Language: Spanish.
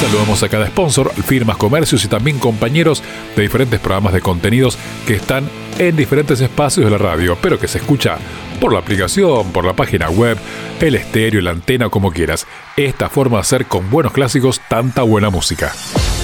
Saludamos a cada sponsor, firmas, comercios y también compañeros de diferentes programas de contenidos que están en diferentes espacios de la radio, pero que se escucha por la aplicación, por la página web, el estéreo, la antena, como quieras. Esta forma de hacer con buenos clásicos tanta buena música.